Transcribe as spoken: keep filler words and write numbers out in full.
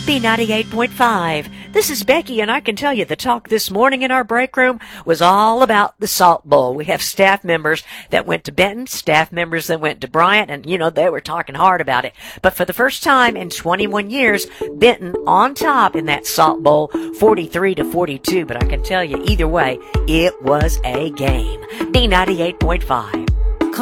B ninety-eight point five. This is Becky, and I can tell you the talk this morning in our break room was all about the Salt Bowl. We have staff members that went to Benton, staff members that went to Bryant, and, you know, they were talking hard about it. But for the first time in twenty-one years, Benton on top in that Salt Bowl, forty-three to forty-two. But I can tell you, either way, it was a game. B ninety-eight point five.